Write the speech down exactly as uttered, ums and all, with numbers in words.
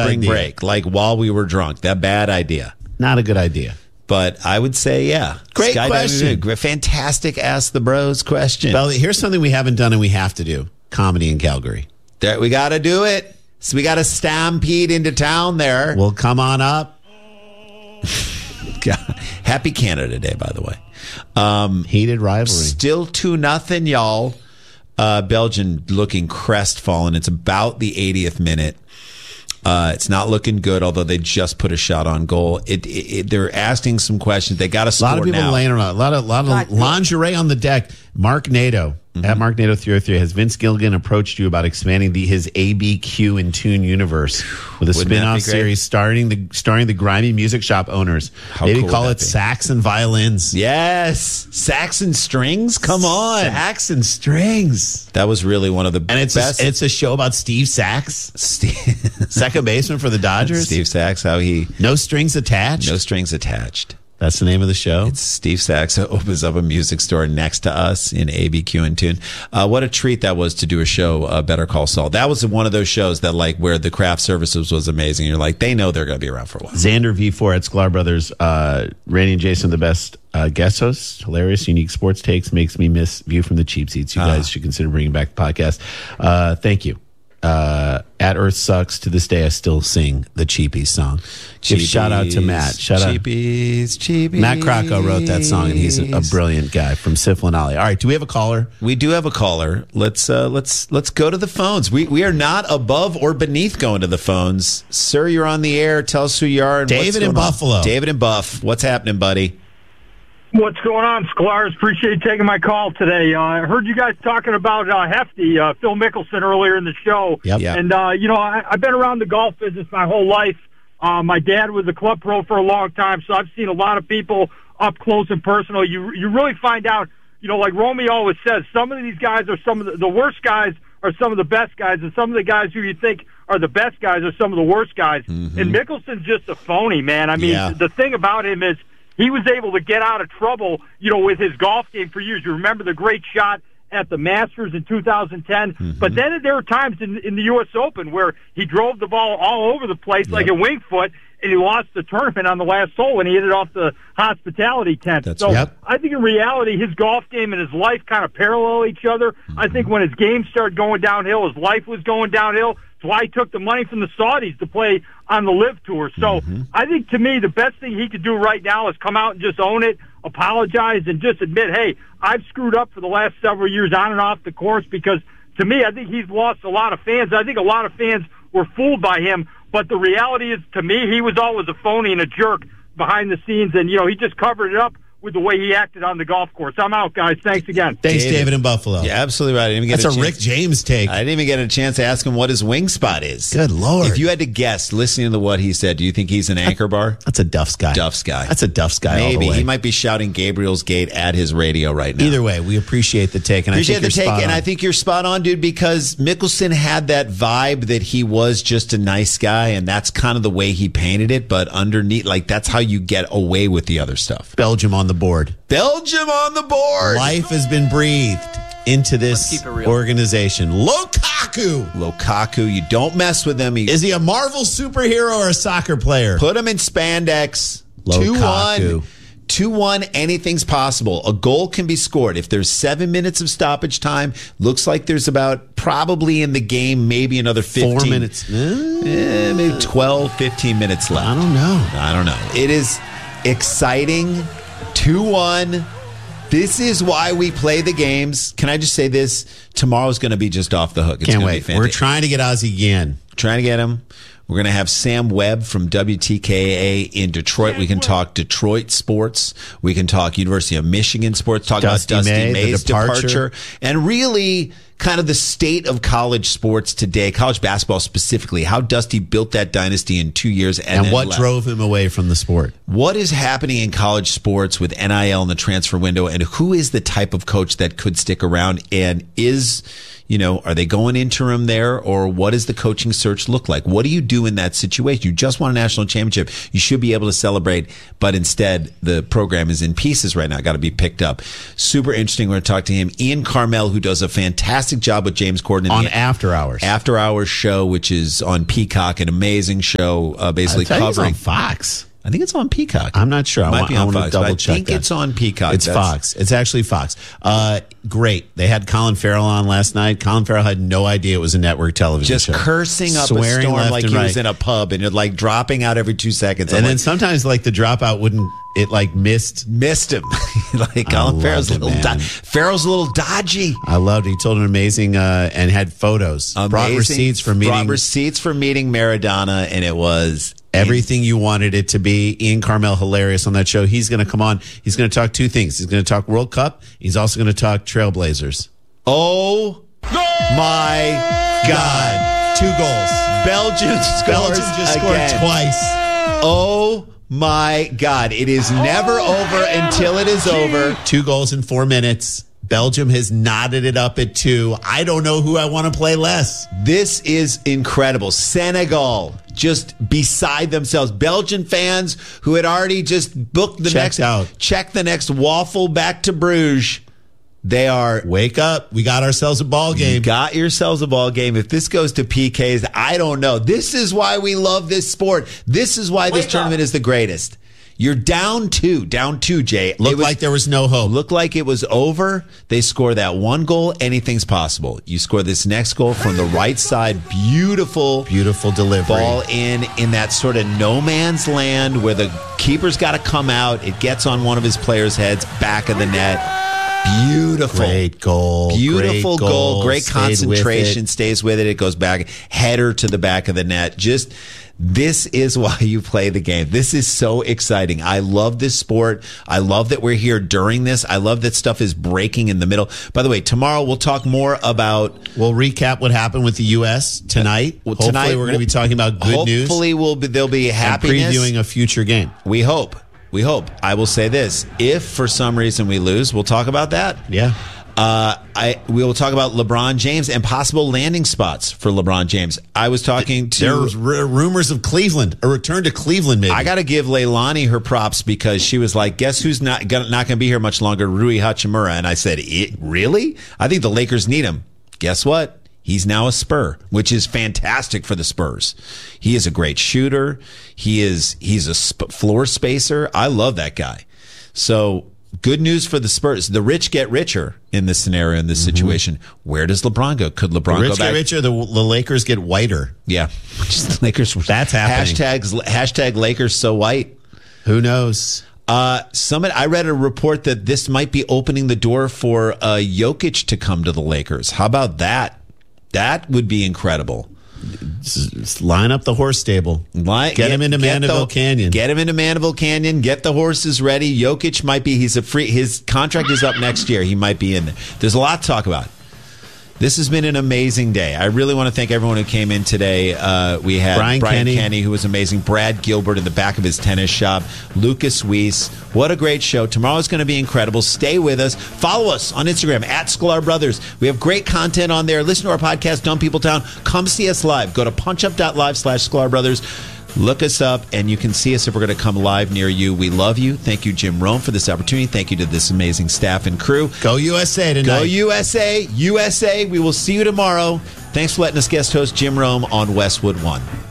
spring idea. break, like while we were drunk. That bad idea. Not a good idea. But I would say, yeah. Great Skydiving, question. great- Fantastic Ask the Bros question. Well, here's something we haven't done and we have to do. Comedy in Calgary. There, we got to do it. So we got to stampede into town there. Well, come on up. Happy Canada Day, by the way. Um, Heated rivalry. Still two nothing, y'all. Uh, Belgium looking crestfallen. It's about the eightieth minute. Uh, it's not looking good, although they just put a shot on goal. It, it, it they're asking some questions. They got to A score lot of people now. laying around. A lot of, lot of lingerie on the deck. Mark Nato. Mm-hmm. At Mark Nato three oh three, has Vince Gilligan approached you about expanding the his A B Q in Tune universe with a Wouldn't that spin-off be great? series starring the starring the grimy music shop owners? How Maybe cool call would it that be? Sax and Violins. Yes, Saxon Strings. Come on, Sax and Strings. that was really one of the And it's best. a, it's a show about Steve Sax, Steve, second baseman for the Dodgers. Steve Sachs, how he No strings attached. no strings attached. That's the name of the show. It's Steve Sachs opens up a music store next to us in A B Q and Tune. Uh, what a treat that was to do a show, uh, Better Call Saul. That was one of those shows that, like, where the craft services was amazing. You're like, they know they're going to be around for a while. Xander V four at Sklar Brothers. Uh, Randy and Jason, the best uh, guest hosts. Hilarious, unique sports takes. Makes me miss View from the Cheap Seats. You guys should consider bringing back the podcast. Uh, thank you. Uh, at Earth Sucks, to this day, I still sing the Cheapies song. Give shout out to Matt. Shout out. Cheapies, Cheapies. Matt Krocko wrote that song, and he's a, a brilliant guy from Siflin Alley. All right, do we have a caller? We do have a caller. Let's uh, let's let's go to the phones. We we are not above or beneath going to the phones, sir. You're on the air. Tell us who you are. And what's David in going on. Buffalo. David in Buff. What's happening, buddy? What's going on, Sklar's? Appreciate you taking my call today. Uh, I heard you guys talking about uh, Hefty, uh, Phil Mickelson, earlier in the show. Yep. Yep. And, uh, you know, I, I've been around the golf business my whole life. Uh, my dad was a club pro for a long time, so I've seen a lot of people up close and personal. You you really find out, you know, like Romy always says, some of these guys are some of the, the worst guys are some of the best guys, and some of the guys who you think are the best guys are some of the worst guys. Mm-hmm. And Mickelson's just a phony, man. I mean, Yeah. the thing about him is, he was able to get out of trouble, you know, with his golf game for years. You remember the great shot at the Masters in two thousand ten. Mm-hmm. But then there were times in, in the U S Open where he drove the ball all over the place Yep. like a wing foot, and he lost the tournament on the last hole, and he hit it off the hospitality tent. That's so right. Yep. I think in reality, his golf game and his life kind of parallel each other. Mm-hmm. I think when his game started going downhill, his life was going downhill. That's why he took the money from the Saudis to play on the Live Tour. So Mm-hmm. I think, to me, the best thing he could do right now is come out and just own it, apologize, and just admit, hey, I've screwed up for the last several years on and off the course, because, to me, I think he's lost a lot of fans. I think a lot of fans were fooled by him, but the reality is, to me, he was always a phony and a jerk behind the scenes, and, you know, he just covered it up with the way he acted on the golf course. I'm out, guys. Thanks again. Thanks, David. David, in Buffalo. Yeah, absolutely right. I didn't even get That's a, a Rick chance. James take. I didn't even get a chance to ask him what his wing spot is. Good Lord. If you had to guess, listening to what he said, do you think he's an anchor bar? That's a Duff's guy. Duff's guy. That's a Duff's guy. all the Maybe way. he might be shouting Gabriel's Gate at his radio right now. Either way, we appreciate the take, and Appreciate I the think you're take, spot and on. I think you're spot on, dude, because Mickelson had that vibe that he was just a nice guy, and that's kind of the way he painted it, but underneath, like, that's how you get away with the other stuff. Belgium on the board. Belgium on the board. Life has been breathed into this keep it real. organization. Lukaku. Lukaku, you don't mess with him. He, Is he a Marvel superhero or a soccer player? put him in spandex. Lukaku. two one. two one, anything's possible. A goal can be scored. If there's seven minutes of stoppage time, looks like there's about, probably in the game, maybe another fifteen. Four minutes. Uh, Eh, maybe twelve, fifteen minutes left. I don't know. I don't know. It is exciting. two one. This is why we play the games. Can I just say this? Tomorrow's going to be just off the hook. It's Can't gonna be wait. We're fantastic. trying to get Ozzie Guillen. Trying to get him. We're going to have Sam Webb from W T K A in Detroit. We can talk Detroit sports. We can talk University of Michigan sports. Talk Dusty about Dusty May, the May's departure. departure. And really kind of the state of college sports today, college basketball specifically, how Dusty built that dynasty in two years. And, And then what left. drove him away from the sport? What is happening in college sports with N I L and the transfer window, and who is the type of coach that could stick around? And is, you know, are they going interim there, or what does the coaching search look like? What do you do in that situation? You just won a national championship. You should be able to celebrate, but instead the program is in pieces right now. Got to be picked up. Super interesting. We're going to talk to him. Ian Carmel, who does a fantastic fantastic job with James Corden on the After Hours. After Hours show, which is on Peacock, an amazing show, uh, basically I think it's covering on Fox. I think it's on Peacock. I'm not sure. It I might want, be I on want to Fox. double I check think that. it's on Peacock. It's That's- Fox. It's actually Fox. Uh, great. They had Colin Farrell on last night. Colin Farrell had no idea it was a network television Just show. cursing up Swearing a storm left like and he right. was in a pub, and it like dropping out every two seconds. I'm And like, then sometimes, like, the dropout wouldn't, it like missed. missed him. Like I Colin Farrell's a loved it, little, man. do- Farrell's a little dodgy. I loved it. He told an amazing, uh, and had photos. Brought Amazing. receipts for meeting Brought receipts for meeting Maradona, and it was everything you wanted it to be. Ian Carmel, hilarious on that show. He's going to come on. He's going to talk two things. He's going to talk World Cup. He's also going to talk Trailblazers. Oh my God! Two goals. Belgium scores Belgium just again. scored twice. Oh my God! It is never over until it is over. Two goals in four minutes. Belgium has knotted it up at two. I don't know who I want to play less. This is incredible. Senegal just beside themselves. Belgian fans who had already just booked the Checked next out. check the next waffle back to Bruges. They are Wake up. We got ourselves a ball You game. got yourselves a ball game. If this goes to P Ks, I don't know. This is why we love this sport. This is why this Wake tournament up. is the greatest. You're down two, down two, Jay. Looked It was- like there was no hope. Looked like it was over. They score that one goal. Anything's possible. You score this next goal from the right side. Beautiful. Beautiful delivery. Ball in in that sort of no man's land where the keeper's got to come out. It gets on one of his players' heads, back of the net. Beautiful. Great goal. Beautiful Great goal. Great Stayed with concentration. it. Stays with it. It goes back. Header to the back of the net. Just, this is why you play the game. This is so exciting. I love this sport. I love that we're here during this. I love that stuff is breaking in the middle. By the way, tomorrow we'll talk more about. We'll recap what happened with the U S tonight. Well, Hopefully, tonight we're going to be talking about good news. Hopefully, we'll be, there'll be and happiness. previewing a future game. We hope. We hope. I will say this: if for some reason we lose, we'll talk about that. Yeah. Uh, I we will talk about LeBron James and possible landing spots for LeBron James. I was talking to. There was r- rumors of Cleveland, a return to Cleveland. Maybe I got to give Leilani her props because she was like, "Guess who's not gonna, not going to be here much longer?" Rui Hachimura, and I said, it, "Really? I think the Lakers need him." Guess what? He's now a Spur, which is fantastic for the Spurs. He is a great shooter. He is he's a sp- floor spacer. I love that guy. So good news for the Spurs. The rich get richer in this scenario, in this situation. Where does LeBron go? Could LeBron the rich go back? get richer, the, the Lakers get whiter. Yeah, just the Lakers. That's happening. Hashtags hashtag Lakers so white. Who knows? Uh, somebody, I read a report that this might be opening the door for uh, Jokic to come to the Lakers. How about that? That would be incredible. Just line up the horse stable. Line- Get him into get Mandeville the- Canyon. Get him into Mandeville Canyon. Get the horses ready. Jokic might be. He's a free. His contract is up next year. He might be in there. There's a lot to talk about. This has been an amazing day. I really want to thank everyone who came in today. Uh, we had Brian Brian Kenny. Kenny, who was amazing. Brad Gilbert in the back of his tennis shop. Lucas Weiss. What a great show. Tomorrow's going to be incredible. Stay with us. Follow us on Instagram, at Sklar Brothers. We have great content on there. Listen to our podcast, Dumb People Town. Come see us live. Go to punchup.live slash Sklar Brothers. Look us up, and you can see us if we're going to come live near you. We love you. Thank you, Jim Rome, for this opportunity. Thank you to this amazing staff and crew. Go U S A tonight. Go U S A, U S A. We will see you tomorrow. Thanks for letting us guest host Jim Rome on Westwood One.